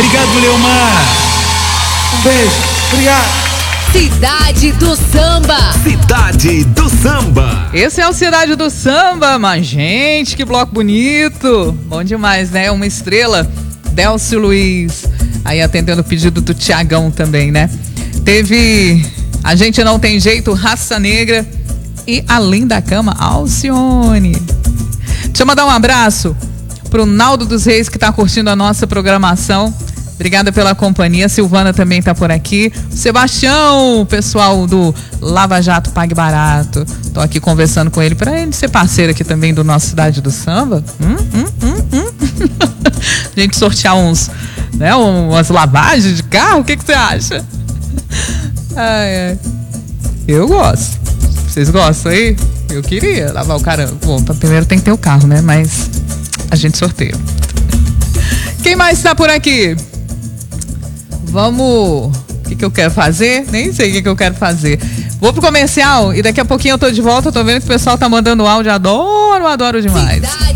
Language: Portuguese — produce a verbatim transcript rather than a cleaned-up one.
Obrigado, Leomar. Um beijo. Obrigado. Cidade do Samba. Cidade do Samba. Esse é o Cidade do Samba, mas gente, que bloco bonito. Bom demais, né? Uma estrela, Delcio Luiz. Aí atendendo o pedido do Tiagão também, né? Teve A Gente Não Tem Jeito, Raça Negra e Além da Cama, Alcione. Deixa eu mandar um abraço pro Naldo dos Reis, que tá curtindo a nossa programação. Obrigada pela companhia. Silvana também tá por aqui. Sebastião, pessoal do Lava Jato Pague Barato. Tô aqui conversando com ele para ele ser parceiro aqui também do nosso Cidade do Samba. Hum, hum, hum, hum. A gente sortear uns, né, umas lavagens de carro. O que que você acha? Ai, ai. Eu gosto. Vocês gostam aí? Eu queria lavar o carro. Bom, primeiro tem que ter o carro, né? Mas a gente sorteia. Quem mais está por aqui? Vamos... O que que eu quero fazer? Nem sei o que que eu quero fazer. Vou pro comercial e daqui a pouquinho eu tô de volta. Tô vendo que o pessoal tá mandando áudio. Adoro, adoro demais.